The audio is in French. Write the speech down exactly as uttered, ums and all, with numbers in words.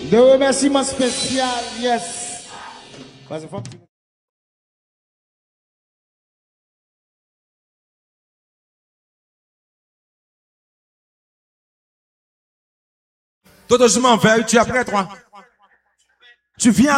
De remerciements spécial, yes. Parce que faut... Toto, je m'en vais, tu es après toi. Tu viens